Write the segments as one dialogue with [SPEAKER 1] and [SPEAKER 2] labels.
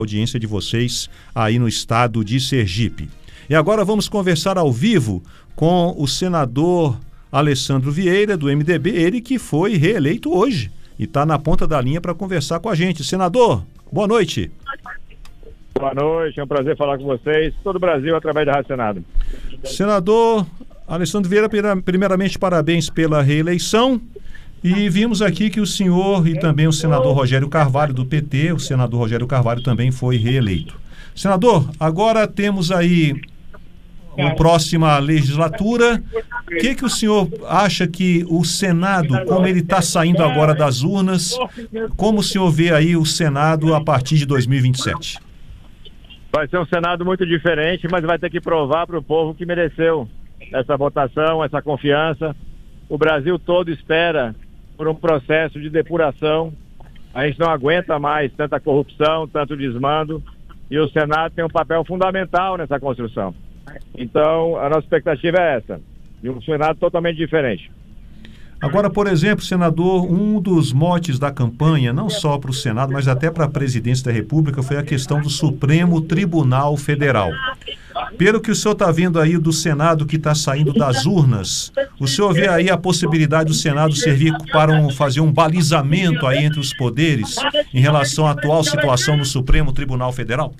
[SPEAKER 1] audiência de vocês aí no estado de Sergipe. E agora vamos conversar ao vivo com o senador Alessandro Vieira, do MDB, ele que foi reeleito hoje e está na ponta da linha para conversar com a gente. Senador, boa noite.
[SPEAKER 2] Boa noite, é um prazer falar com vocês, todo o Brasil através da Rádio Senado.
[SPEAKER 1] Senador Alessandro Vieira, primeiramente parabéns pela reeleição. E vimos aqui que o senhor e também o senador Rogério Carvalho, do PT, o senador Rogério Carvalho também foi reeleito. Senador, agora temos aí a próxima legislatura. O que o senhor acha que o Senado, como ele está saindo agora das urnas, como o senhor vê aí o Senado a partir de 2027?
[SPEAKER 2] Vai ser um Senado muito diferente, mas vai ter que provar para o povo que mereceu essa votação, essa confiança. O Brasil todo espera por um processo de depuração. A gente não aguenta mais tanta corrupção, tanto desmando, e o Senado tem um papel fundamental nessa construção. Então, a nossa expectativa é essa, de um Senado totalmente diferente.
[SPEAKER 1] Agora, por exemplo, senador, um dos motes da campanha, não só para o Senado, mas até para a presidência da República, foi a questão do Supremo Tribunal Federal. Pelo que o senhor está vendo aí do Senado que está saindo das urnas, o senhor vê aí a possibilidade do Senado servir para fazer um balizamento aí entre os poderes em relação à atual situação no Supremo Tribunal Federal?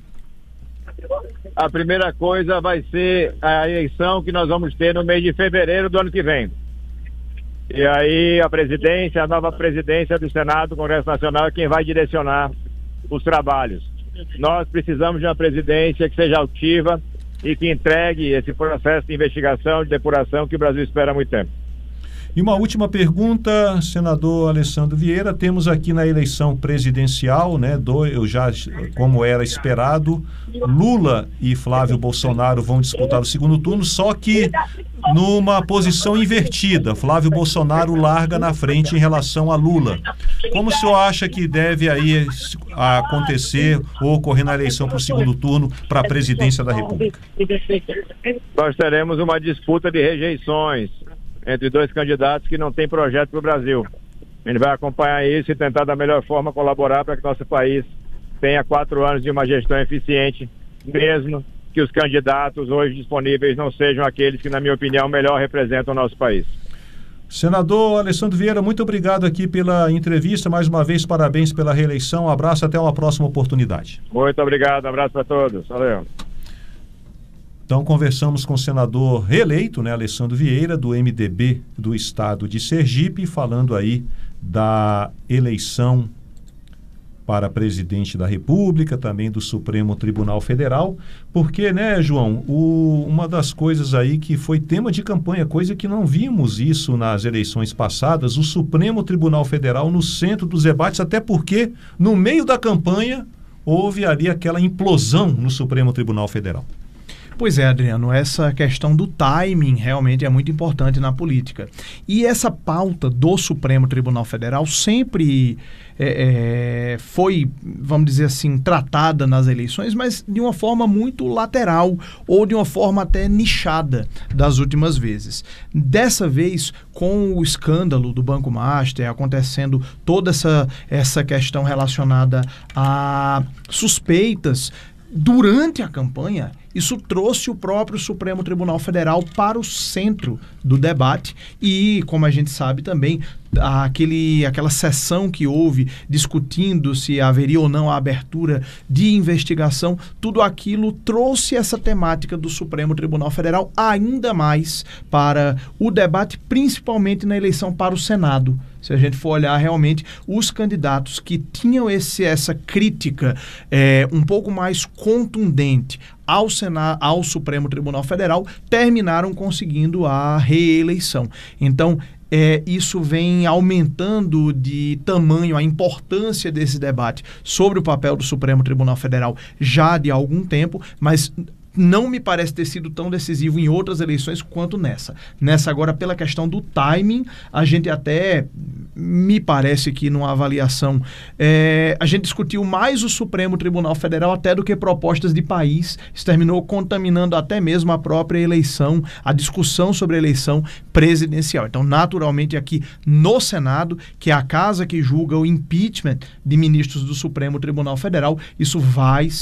[SPEAKER 2] A primeira coisa vai ser a eleição que nós vamos ter no mês de fevereiro do ano que vem. E aí a nova presidência do Senado, Congresso Nacional, é quem vai direcionar os trabalhos. Nós precisamos de uma presidência que seja altiva e que entregue esse processo de investigação, de depuração que o Brasil espera há muito tempo.
[SPEAKER 1] E uma última pergunta, senador Alessandro Vieira, temos aqui na eleição presidencial, né, como era esperado, Lula e Flávio Bolsonaro vão disputar o segundo turno, só que numa posição invertida. Flávio Bolsonaro larga na frente em relação a Lula. Como o senhor acha que deve aí acontecer ou ocorrer na eleição para o segundo turno para a presidência da República?
[SPEAKER 2] Nós teremos uma disputa de rejeições entre dois candidatos que não têm projeto para o Brasil. A gente vai acompanhar isso e tentar da melhor forma colaborar para que nosso país tenha 4 anos de uma gestão eficiente, mesmo que os candidatos hoje disponíveis não sejam aqueles que, na minha opinião, melhor representam o nosso país.
[SPEAKER 1] Senador Alessandro Vieira, muito obrigado aqui pela entrevista. Mais uma vez, parabéns pela reeleição. Um abraço, até uma próxima oportunidade.
[SPEAKER 2] Muito obrigado, um abraço para todos. Valeu.
[SPEAKER 1] Então, conversamos com o senador reeleito, né, Alessandro Vieira, do MDB do estado de Sergipe, falando aí da eleição para presidente da República, também do Supremo Tribunal Federal, porque, né, João, uma das coisas aí que foi tema de campanha, coisa que não vimos isso nas eleições passadas, o Supremo Tribunal Federal no centro dos debates, até porque no meio da campanha houve ali aquela implosão no Supremo Tribunal Federal.
[SPEAKER 3] Pois é, Adriano, essa questão do timing realmente é muito importante na política. E essa pauta do Supremo Tribunal Federal sempre foi, vamos dizer assim, tratada nas eleições, mas de uma forma muito lateral ou de uma forma até nichada das últimas vezes. Dessa vez, com o escândalo do Banco Master, acontecendo toda essa questão relacionada a suspeitas durante a campanha, isso trouxe o próprio Supremo Tribunal Federal para o centro do debate e, como a gente sabe também, aquela sessão que houve discutindo se haveria ou não a abertura de investigação, tudo aquilo trouxe essa temática do Supremo Tribunal Federal ainda mais para o debate, principalmente na eleição para o Senado. Se a gente for olhar realmente, os candidatos que tinham essa crítica um pouco mais contundente ao Supremo Tribunal Federal, terminaram conseguindo a reeleição. Então, isso vem aumentando de tamanho a importância desse debate sobre o papel do Supremo Tribunal Federal já de algum tempo, mas não me parece ter sido tão decisivo em outras eleições quanto nessa. Nessa agora, pela questão do timing, a gente até, me parece que numa avaliação, a gente discutiu mais o Supremo Tribunal Federal até do que propostas de país. Isso terminou contaminando até mesmo a própria eleição, a discussão sobre a eleição presidencial. Então, naturalmente, aqui no Senado, que é a casa que julga o impeachment de ministros do Supremo Tribunal Federal, isso vai